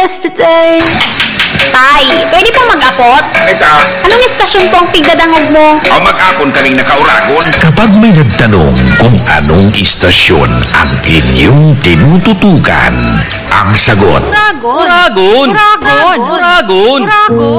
yesterday. Tay, pwede pong mag-apot? Ika, Anong istasyon po ang tigdadangog mo? o mag-apon kaming nakauragon. Kapag may nagtanong kung anong istasyon ang inyong tinututukan, ang sagot, Uragon. Uragon! Uragon. Uragon! Uragon.